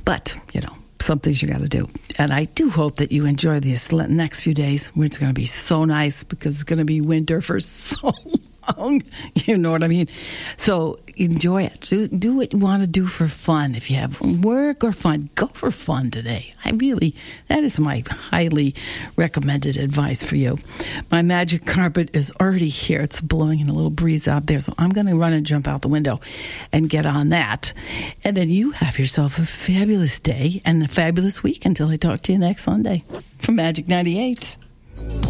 But, some things you got to do. And I do hope that you enjoy these next few days where it's going to be so nice because it's going to be winter for so long. You know what I mean? So enjoy it. Do what you want to do for fun. If you have work or fun, go for fun today. That is my highly recommended advice for you. My magic carpet is already here. It's blowing in a little breeze out there. So I'm going to run and jump out the window and get on that. And then you have yourself a fabulous day and a fabulous week until I talk to you next Sunday from Magic 98.